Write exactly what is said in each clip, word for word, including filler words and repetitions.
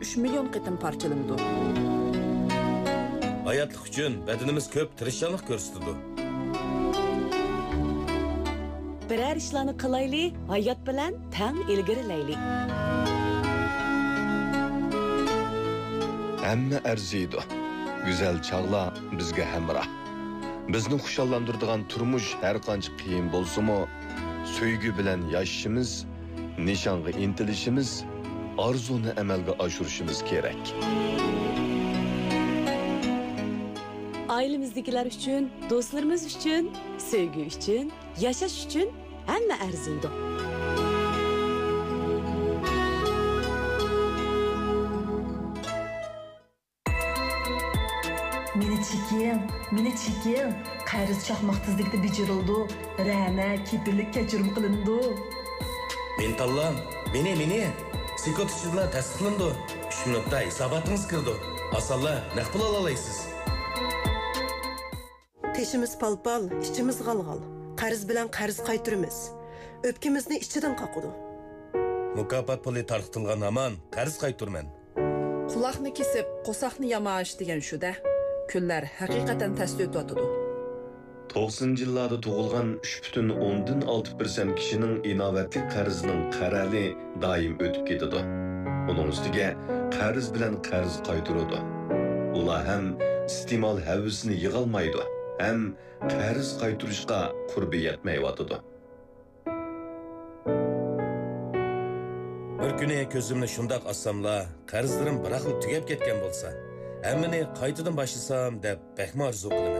uch million qitim parchalanadi. Hayotlik uchun badanimiz ko'p tirishchilik ko'rsatadi. Biror ishlarni qilayli, hayot bilan tang ilgarilaylik. Hamma arziydi. Güzel çağlar bizga hamroh. Bizni xushallantiradigan turmush har qancha qiyin bo'lsa-mu, sevgi bilan yashashimiz, nishonga intilishimiz, orzuni amalga oshirishimiz kerak. Ailemizdekiler üçün, dostlarımız üçün, sevgi üçün, yaşaş üçün hamma arziydi. Meni çekin, meni çekin. Qarz chaqmoq tezlikda bijirildi. Rana, kepillik kechirim qilindi. Men tanlam, meni, meni. Psixotchilar tasdiqlandi. uch minutda hisobotingiz kirdi. Asalla naq pul ola olasiz. Teşimiz palpal, içimiz galgal. Qarz bilan qarz qaytirimiz. Öpkimizni ichidan qaqudi. Mukofot puli tarqitilgan aman qarz qaytirman. Quloqni kesib, qo'saqni yamash degan shu-da. Kunlar haqiqatan tasli o'tadi. to'qsoninchi yillarda tug'ilgan uch butun o'ndan olti persent kishining inovatli qarzining qarali doim o'tib ketadi. Uning ustiga qarz bilan qarz qaytiradi. Ular ham iste'mol havasini yig'olmaydi, ham qarz qaytirishga qurbi yetmayotadi. Bir kuni ko'zimni shundoq ossamla, qarzlarim biraqli tugab ketgan bo'lsa, hammani qaytadan boshlasam deb baxma orzu qilaman.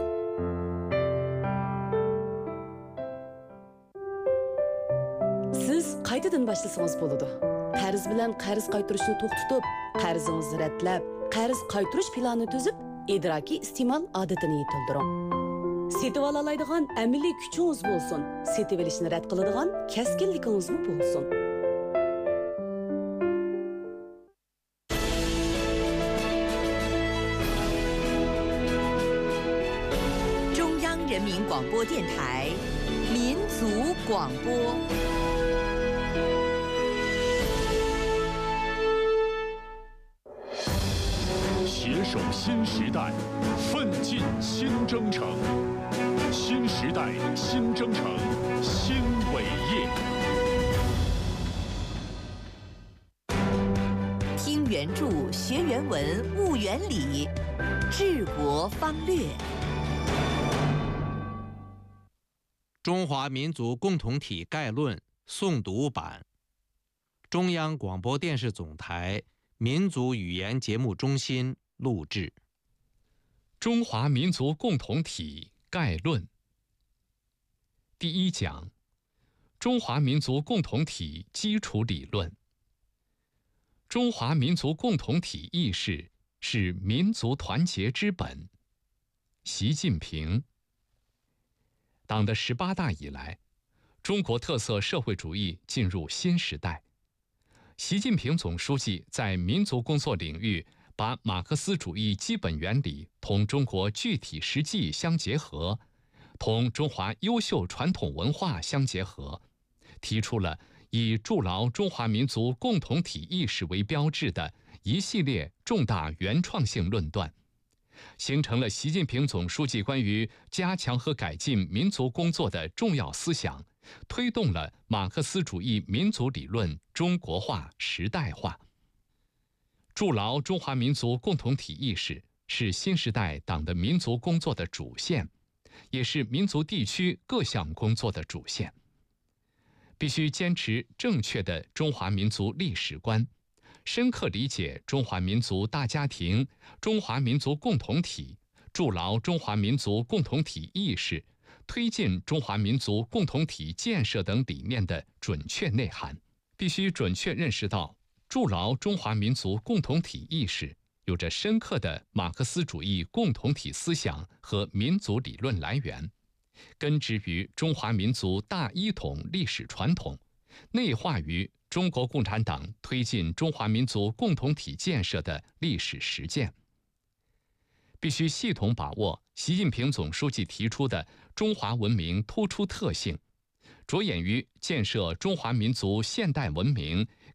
Siz qaytadan boshlasangiz bo'ladi. Qarz bilan qarz qaytirishni to'xtatib, qarzingizni ratlab, qarz qaytirish planini tuzib, idrokiy iste'mol odatini yetildiring. Setib olalaydigan amaliy kuchingiz bo'lsin, setib olishni rad qiladigan keskinligingiz bo'lsin. 人民广播电台民族广播。 携手新时代，奋进新征程。新时代新征程，新伟业。 听原著，学原文，悟原理，治国方略。 中华民族共同体概论诵读版，中央广播电视总台民族语言节目中心录制。 中华民族共同体概论第一讲：中华民族共同体基础理论。中华民族共同体意识是民族团结之本。习近平。党的十八大以来，中国特色社会主义进入新时代。习近平总书记在民族工作领域，把马克思主义基本原理同中国具体实际相结合，同中华优秀传统文化相结合，提出了以筑牢中华民族共同体意识为标志的一系列重大原创性论断，形成了习近平总书记关于加强和改进民族工作的重要思想，推动了马克思主义民族理论中国化、时代化。筑牢中华民族共同体意识是新时代党的民族工作的主线，也是民族地区各项工作的主线。必须坚持正确的中华民族历史观，深刻理解中华民族大家庭、中华民族共同体，筑牢中华民族共同体意识，推进中华民族共同体建设等理念的准确内涵。必须准确认识到，筑牢中华民族共同体意识有着深刻的马克思主义共同体思想和民族理论来源，根植于中华民族大一统历史传统，内化于中国共产党推进中华民族共同体建设的历史实践。必须系统把握习近平总书记提出的中华文明突出特性，着眼于建设中华民族现代文明，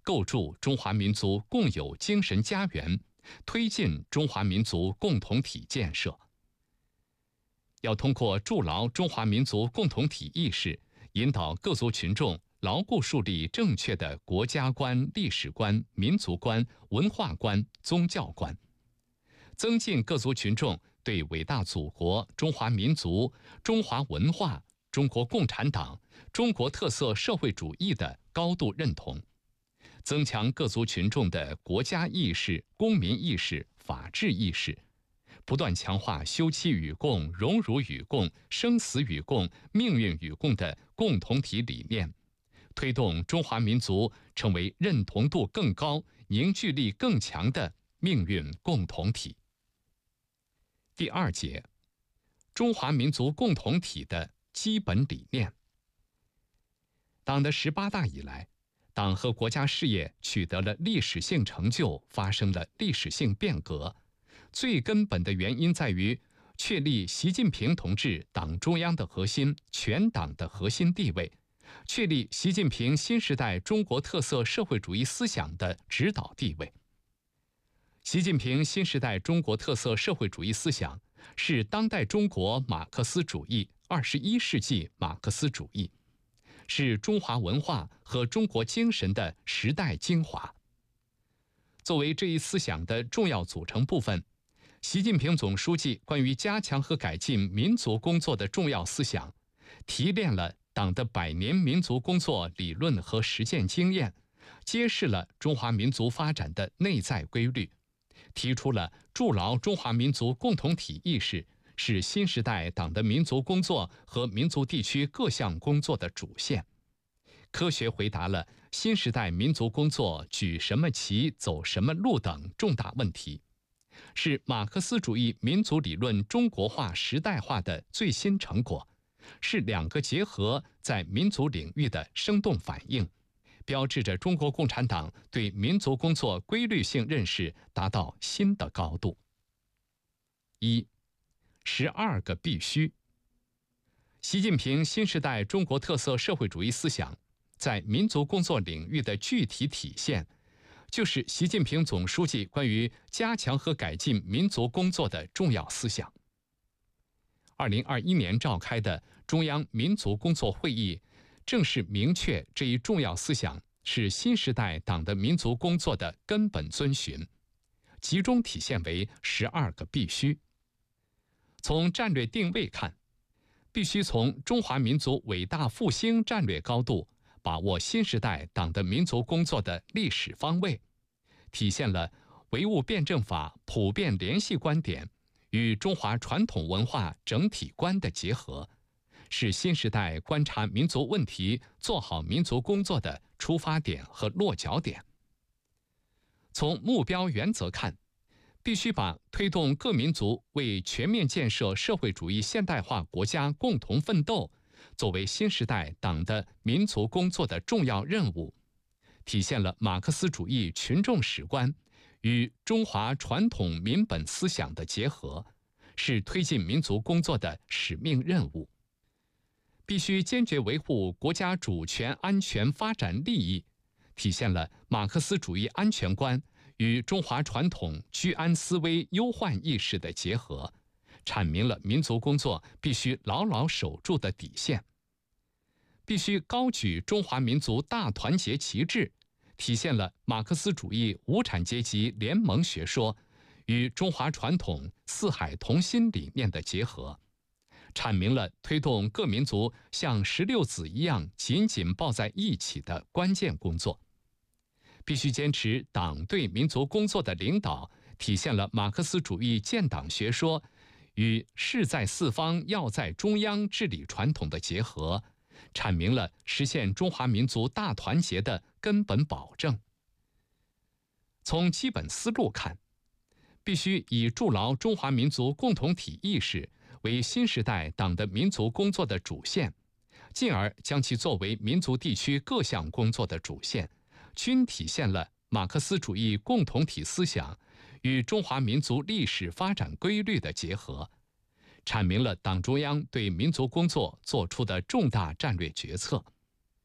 构筑中华民族共有精神家园，推进中华民族共同体建设。要通过筑牢中华民族共同体意识，引导各族群众牢固树立正确的国家观、历史观、民族观、文化观、宗教观，增进各族群众对伟大祖国、中华民族、中华文化、中国共产党、中国特色社会主义的高度认同，增强各族群众的国家意识、公民意识、法治意识，不断强化休戚与共、荣辱与共、生死与共、命运与共的共同体理念，推动中华民族成为认同度更高、凝聚力更强的命运共同体。第二节，中华民族共同体的基本理念。党的十八大以来，党和国家事业取得了历史性成就，发生了历史性变革。最根本的原因在于确立习近平同志党中央的核心、全党的核心地位，确立习近平新时代中国特色社会主义思想的指导地位。习近平新时代中国特色社会主义思想是当代中国马克思主义、二十一世纪马克思主义，是中华文化和中国精神的时代精华。作为这一思想的重要组成部分，习近平总书记关于加强和改进民族工作的重要思想，提炼了党的百年民族工作理论和实践经验，揭示了中华民族发展的内在规律，提出了筑牢中华民族共同体意识是新时代党的民族工作和民族地区各项工作的主线，科学回答了新时代民族工作举什么旗、走什么路等重大问题，是马克思主义民族理论中国化时代化的最新成果，是两个结合在民族领域的生动反应，标志着中国共产党对民族工作规律性认识达到新的高度。一、十二个必须。习近平新时代中国特色社会主义思想在民族工作领域的具体体现，就是习近平总书记关于加强和改进民族工作的重要思想。二零二一年召开的中央民族工作会议，正是明确这一重要思想是新时代党的民族工作的根本遵循，集中体现为十二个必须。从战略定位看，必须从中华民族伟大复兴战略高度把握新时代党的民族工作的历史方位，体现了唯物辩证法普遍联系观点与中华传统文化整体观的结合，是新时代观察民族问题、做好民族工作的出发点和落脚点。从目标原则看，必须把推动各民族为全面建设社会主义现代化国家共同奋斗作为新时代党的民族工作的重要任务，体现了马克思主义群众史观与中华传统民本思想的结合，是推进民族工作的使命任务。必须坚决维护国家主权、安全、发展利益，体现了马克思主义安全观与中华传统居安思危忧患意识的结合，阐明了民族工作必须牢牢守住的底线。必须高举中华民族大团结旗帜，体现了马克思主义无产阶级联盟学说与中华传统四海同心理念的结合，阐明了推动各民族像石榴籽一样紧紧抱在一起的关键工作。必须坚持党对民族工作的领导，体现了马克思主义建党学说与势在四方、要在中央治理传统的结合，阐明了实现中华民族大团结的根本保证。从基本思路看，必须以筑牢中华民族共同体意识为新时代党的民族工作的主线，进而将其作为民族地区各项工作的主线，均体现了马克思主义共同体思想与中华民族历史发展规律的结合，阐明了党中央对民族工作作出的重大战略决策。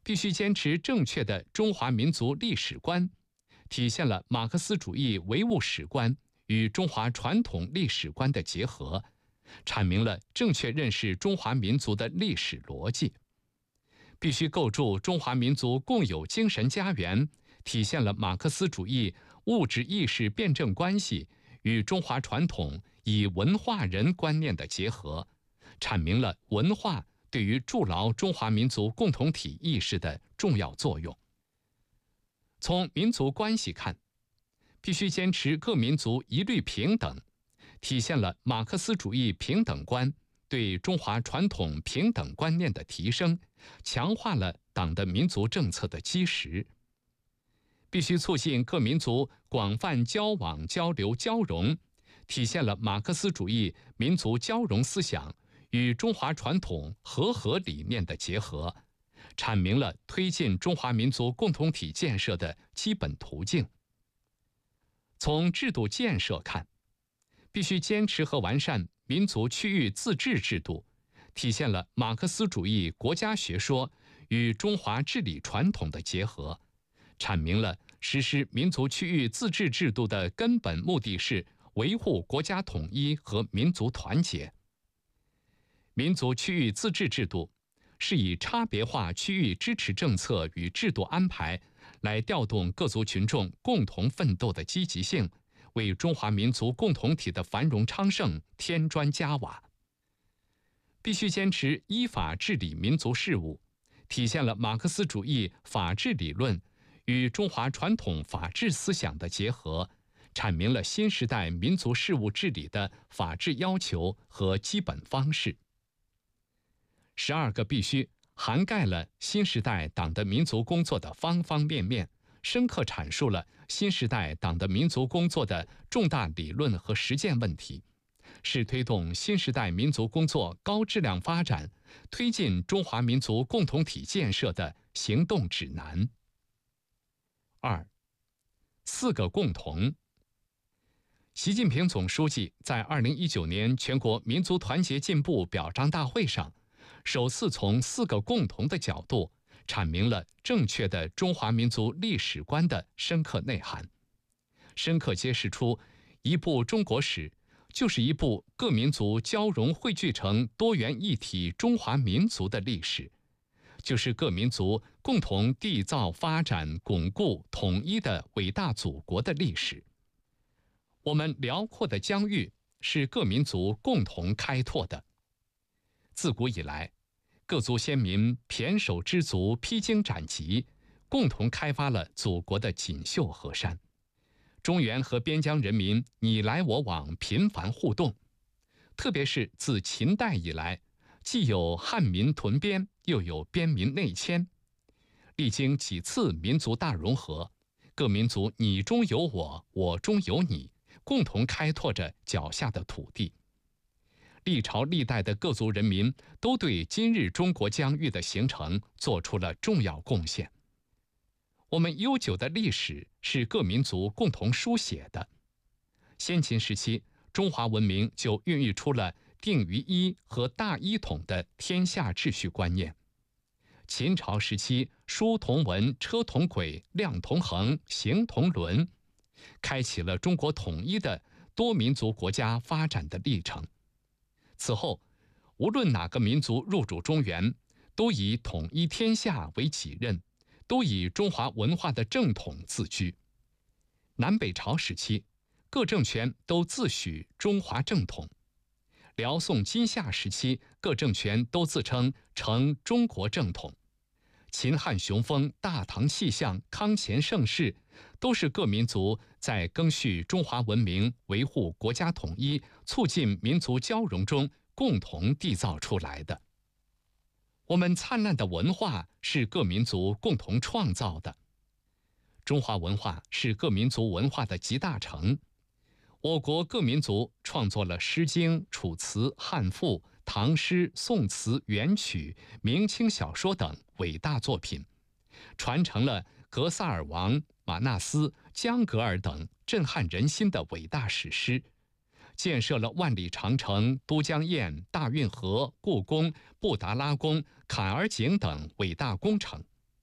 必须坚持正确的中华民族历史观，体现了马克思主义唯物史观与中华传统历史观的结合，阐明了正确认识中华民族的历史逻辑。必须构筑中华民族共有精神家园，体现了马克思主义物质意识辩证关系与中华传统以文化人观念的结合，阐明了文化对于筑牢中华民族共同体意识的重要作用。从民族关系看，必须坚持各民族一律平等，体现了马克思主义平等观对中华传统平等观念的提升，强化了党的民族政策的基石。必须促进各民族广泛交往交流交融，体现了马克思主义民族交融思想与中华传统和合理念的结合，阐明了推进中华民族共同体建设的基本途径。从制度建设看，必须坚持和完善民族区域自治制度，体现了马克思主义国家学说与中华治理传统的结合，阐明了实施民族区域自治制度的根本目的是维护国家统一和民族团结。民族区域自治制度是以差别化区域支持政策与制度安排来调动各族群众共同奋斗的积极性，为中华民族共同体的繁荣昌盛添砖加瓦。必须坚持依法治理民族事务，体现了马克思主义法治理论与中华传统法治思想的结合，阐明了新时代民族事务治理的法治要求和基本方式。十二个必须涵盖了新时代党的民族工作的方方面面，深刻阐述了新时代党的民族工作的重大理论和实践问题，是推动新时代民族工作高质量发展、推进中华民族共同体建设的行动指南。二，四个共同。习近平总书记在二零一九年全国民族团结进步表彰大会上，首次从四个共同的角度阐明了正确的中华民族历史观的深刻内涵，深刻揭示出一部中国史就是一部各民族交融汇聚成多元一体中华民族的历史，就是各民族共同缔造、发展、巩固、统一的伟大祖国的历史。我们辽阔的疆域是各民族共同开拓的。自古以来，各族先民胼手胝足、披荆斩棘，共同开发了祖国的锦绣河山。中原和边疆人民你来我往，频繁互动。特别是自秦代以来，既有汉民屯边，又有边民内迁，历经几次民族大融合，各民族你中有我，我中有你，共同开拓着脚下的土地。历朝历代的各族人民都对今日中国疆域的形成做出了重要贡献。我们悠久的历史是各民族共同书写的。先秦时期，中华文明就孕育出了定于一和大一统的天下秩序观念。秦朝时期，书同文，车同轨，量同衡，行同伦，开启了中国统一的多民族国家发展的历程。此后，无论哪个民族入主中原，都以统一天下为己任，都以中华文化的正统自居。南北朝时期，各政权都自诩中华正统。辽宋金夏时期，各政权都自称成中国正统。秦汉雄风、大唐气象、康乾盛世，都是各民族在赓续中华文明、维护国家统一、促进民族交融中共同缔造出来的。我们灿烂的文化是各民族共同创造的。中华文化是各民族文化的集大成。我国各民族创作了《诗经》《楚辞》《汉赋》《唐诗》《宋词》《元曲》明清小说等伟大作品，传承了格萨尔王、马纳斯、江格尔等震撼人心的伟大史诗，建设了万里长城、都江堰、大运河、故宫、布达拉宫、坎儿井等伟大工程，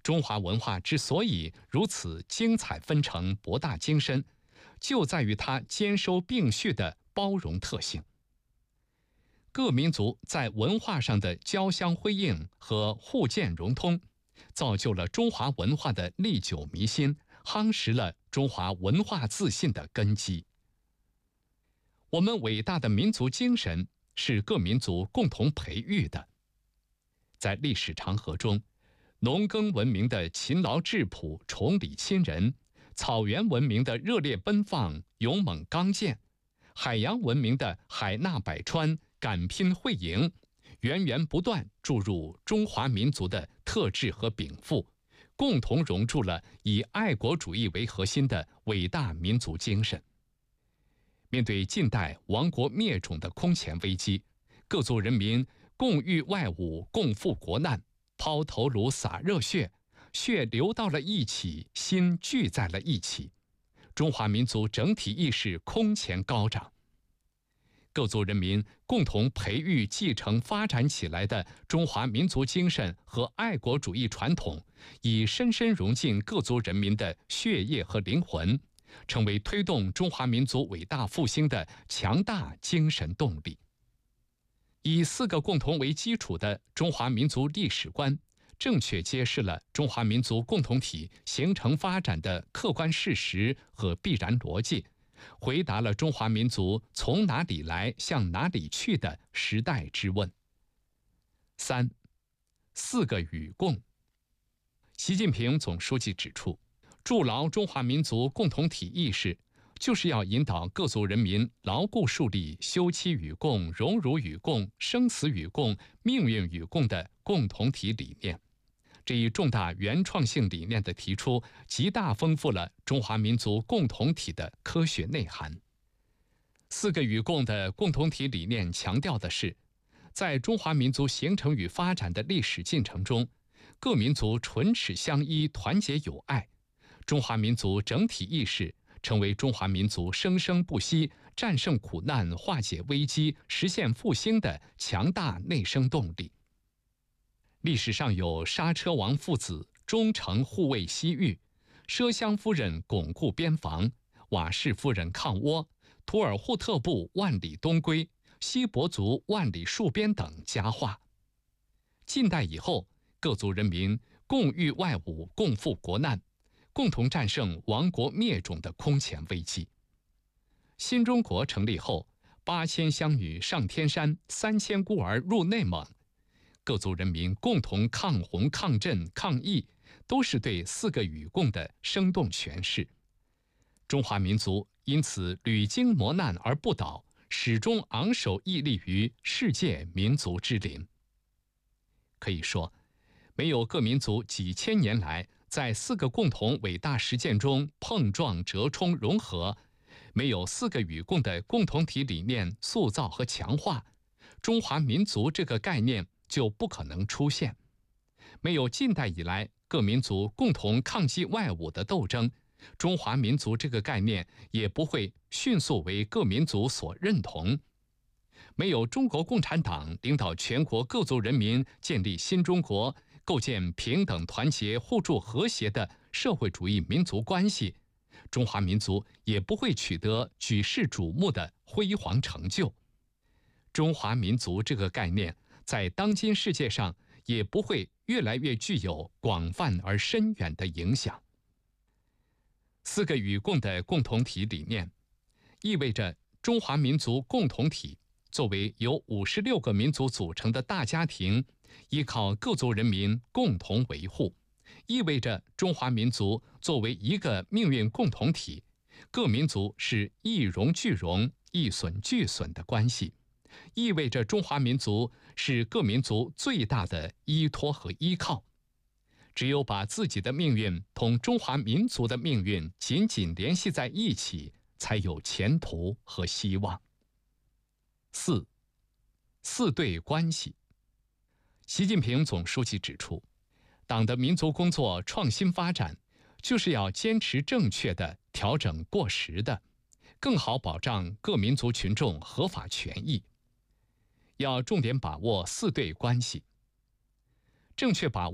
中华文化之所以如此精彩纷呈、博大精深，就在于它兼收并蓄的包容特性。各民族在文化上的交相辉映和互鉴融通，造就了中华文化的历久弥新，夯实了中华文化自信的根基。我们伟大的民族精神是各民族共同培育的。在历史长河中，农耕文明的勤劳质朴、崇礼亲人，草原文明的热烈奔放、勇猛刚健，海洋文明的海纳百川、敢拼会赢，源源不断注入中华民族的特质和禀赋，共同融入了以爱国主义为核心的伟大民族精神。面对近代亡国灭种的空前危机，各族人民共御外侮、共赴国难，抛头颅、洒热血，血流到了一起，心聚在了一起，中华民族整体意识空前高涨。各族人民共同培育、继承、发展起来的中华民族精神和爱国主义传统，已深深融进各族人民的血液和灵魂，成为推动中华民族伟大复兴的强大精神动力。以四个共同为基础的中华民族历史观，正确揭示了中华民族共同体形成发展的客观事实和必然逻辑，回答了中华民族从哪里来向哪里去的时代之问。三，四个与共。习近平总书记指出，筑牢中华民族共同体意识，就是要引导各族人民牢固树立休戚与共、荣辱与共、生死与共、命运与共的共同体理念。这一重大原创性理念的提出，极大丰富了中华民族共同体的科学内涵。四个与共的共同体理念强调的是，在中华民族形成与发展的历史进程中，各民族唇齿相依、团结友爱，中华民族整体意识成为中华民族生生不息、战胜苦难、化解危机、实现复兴的强大内生动力。历史上有刹车王父子忠诚护卫西域，奢香夫人巩固边防，瓦氏夫人抗倭，图尔扈特部万里东归，锡伯族万里戍边等佳话。近代以后，各族人民共御外侮、共赴国难，共同战胜亡国灭种的空前危机。新中国成立后，八千乡女上天山，三千孤儿入内蒙，各族人民共同抗洪、抗震、抗疫，都是对四个与共的生动诠释。中华民族因此屡经磨难而不倒，始终昂首屹立于世界民族之林。可以说，没有各民族几千年来在四个共同伟大实践中碰撞、折冲、融合，没有四个与共的共同体理念塑造和强化，中华民族这个概念就不可能出现。没有近代以来各民族共同抗击外侮的斗争，中华民族这个概念也不会迅速为各民族所认同。没有中国共产党领导全国各族人民建立新中国，构建平等、团结、互助、和谐的社会主义民族关系，中华民族也不会取得举世瞩目的辉煌成就。中华民族这个概念在当今世界上也不会越来越具有广泛而深远的影响。四个与共的共同体理念，意味着中华民族共同体作为由五十六个民族组成的大家庭，依靠各族人民共同维护，意味着中华民族作为一个命运共同体，各民族是一荣俱荣、一损俱损的关系，意味着中华民族是各民族最大的依托和依靠。只有把自己的命运同中华民族的命运紧紧联系在一起，才有前途和希望。四，四对关系。习近平总书记指出，党的民族工作创新发展，就是要坚持正确的调整过时的，更好保障各民族群众合法权益。要重点把握四对关系，正确把握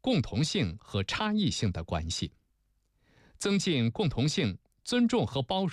共同性和差异性的关系，增进共同性、尊重和包容。